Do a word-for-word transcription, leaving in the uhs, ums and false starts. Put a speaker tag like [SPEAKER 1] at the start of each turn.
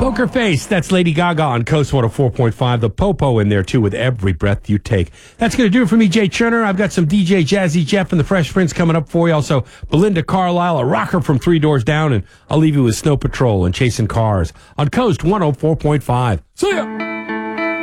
[SPEAKER 1] Poker Face, that's Lady Gaga on Coast one oh four point five. The Popo in there, too, with Every Breath You Take. That's going to do it for me, Jay Cherner. I've got some D J Jazzy Jeff and the Fresh Prince coming up for you. Also, Belinda Carlisle, a rocker from Three Doors Down. And I'll leave you with Snow Patrol and Chasing Cars on Coast one oh four point five. See ya!